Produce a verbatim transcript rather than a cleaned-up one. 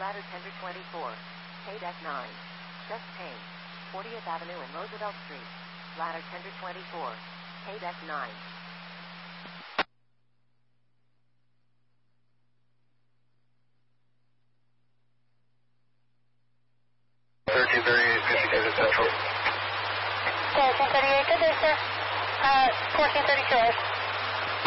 ladder tender twenty-four, K deck nine, just Payne, fortieth Avenue and Roosevelt Street, ladder tender twenty-four, K deck nine. thirteen thirty-eight, fifty-two to Central. thirteen thirty-eight, good day, sir. Uh, fourteen thirty-two.